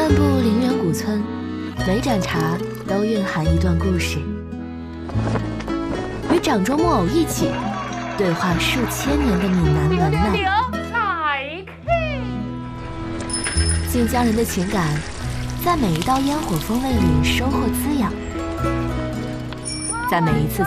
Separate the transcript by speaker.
Speaker 1: 漫步陵园古村，每盏茶都蕴含一段故事。与掌中木偶一起对话数千年的闽南文难，晋江人的情感在每一道烟火风味里收获滋养，在每一次